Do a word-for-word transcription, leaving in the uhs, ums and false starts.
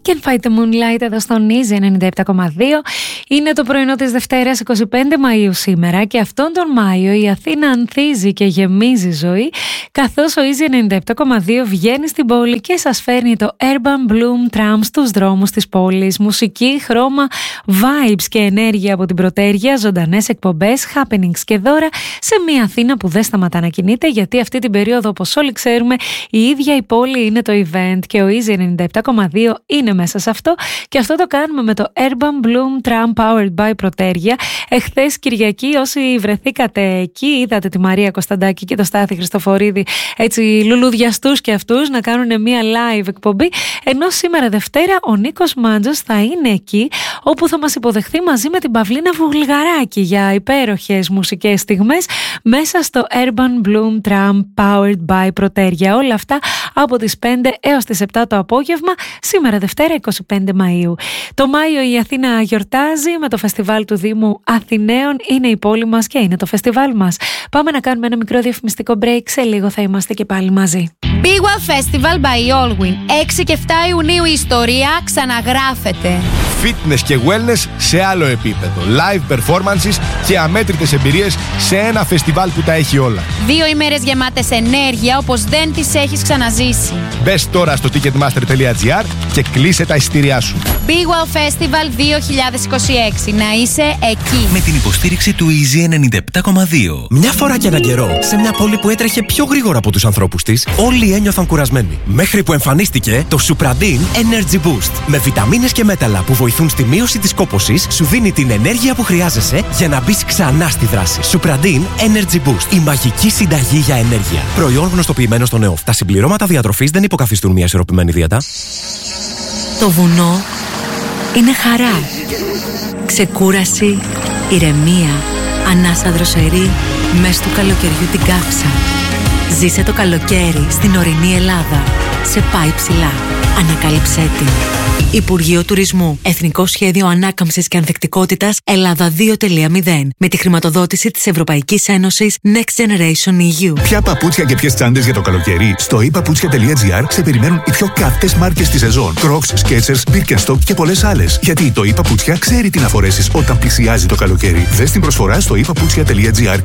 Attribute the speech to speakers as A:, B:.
A: Can Fight the Moonlight εδώ στον Easy ενενήντα επτά κόμμα δύο. Είναι το πρωινό της Δευτέρας εικοστή πέμπτη Μαΐου σήμερα και αυτόν τον Μάιο η Αθήνα ανθίζει και γεμίζει ζωή, καθώς ο Easy ενενήντα επτά κόμμα δύο βγαίνει στην πόλη και σας φέρνει το Urban Bloom Tram στους δρόμους της πόλης. Μουσική, χρώμα, vibes και ενέργεια από την πρωτέρια, ζωντανές εκπομπές, happenings και δώρα σε μια Αθήνα που δεν σταματά να κινείται, γιατί αυτή την περίοδο, όπως όλοι ξέρουμε, η ίδια η πόλη είναι το event και ο Easy ενενήντα επτά κόμμα δύο είναι μέσα σε αυτό, και αυτό το κάνουμε με το Urban Bloom Tram Powered by Πρωτέρια. Εχθές Κυριακή, όσοι βρεθήκατε εκεί, είδατε τη Μαρία Κωνσταντάκη και το Στάθη Χριστοφορίδη έτσι λουλουδιαστούς και αυτούς να κάνουν μια live εκπομπή, ενώ σήμερα Δευτέρα ο Νίκος Μάντζος θα είναι εκεί, όπου θα μας υποδεχθεί μαζί με την Παυλίνα Βουγλγαράκη για υπέροχες μουσικές στιγμές μέσα στο Urban Bloom Tram Powered by Πρωτέρια. Όλα αυτά από τις πέντε έως τις επτά το απόγευμα, σήμερα Δευτέρα εικοστή πέμπτη Μαΐου. Το Μάιο η Αθήνα γιορτάζει με το φεστιβάλ του Δήμου Αθηναίων. Είναι η πόλη μας και είναι το φεστιβάλ μας. Πάμε να κάνουμε ένα μικρό διαφημιστικό break. Σε λίγο θα είμαστε και πάλι μαζί.
B: Big Wow Festival by Allwyn. έξι και επτά Ιουνίου η ιστορία ξαναγράφεται.
C: Fitness και wellness σε άλλο επίπεδο. Live performances και αμέτρητες εμπειρίες σε ένα φεστιβάλ που τα έχει όλα.
B: Δύο ημέρες γεμάτες ενέργεια όπως δεν τις έχεις ξαναζήσει.
C: Μπες τώρα στο ticketmaster τελεία gr και κλείσε τα εισιτήριά σου.
B: Big Wow Festival δύο χιλιάδες είκοσι έξι. Να είσαι εκεί.
D: Με την υποστήριξη του Easy ενενήντα επτά κόμμα δύο.
E: Μια φορά και έναν καιρό, σε μια πόλη που έτρεχε πιο γρήγορα από τους ανθρώπους της, όλοι ένιωθαν κουρασμένοι. Μέχρι που εμφανίστηκε το Supradin Energy Boost. Με βιταμίνες και μέταλλα που βοηθούν στη μείωση της κόπωσης, σου δίνει την ενέργεια που χρειάζεσαι για να μπεις ξανά στη δράση. Supradin Energy Boost. Η μαγική συνταγή για ενέργεια. Προϊόν γνωστοποιημένο στον ΕΟΦ. Τα συμπληρώματα διατροφής δεν υποκαθιστούν μια ισορροπημένη δίαιτα.
F: Το βουνό είναι χαρά, ξεκούραση, ηρεμία, ανάσα δροσερή μες του καλοκαιριού την κάψα. Ζήσε το καλοκαίρι στην ορεινή Ελλάδα. Σε πάει ψηλά. Ανακάλυψέ την. Υπουργείο Τουρισμού. Εθνικό Σχέδιο Ανάκαμψης και Ανθεκτικότητας Ελλάδα δύο τελεία μηδέν. Με τη χρηματοδότηση της Ευρωπαϊκής Ένωσης Next Generation ι γιου.
G: Ποια παπούτσια και ποιες τσάντες για το καλοκαίρι? Στο i paputsια τελεία gr σε περιμένουν οι πιο καυτές μάρκες της σεζόν. Crocs, Skechers, Birkenstock και πολλές άλλες. Γιατί το i paputsια ξέρει τι να φορέσεις όταν πλησιάζει το καλοκαίρι. Δες την προσφορά στο i paputsια τελεία gr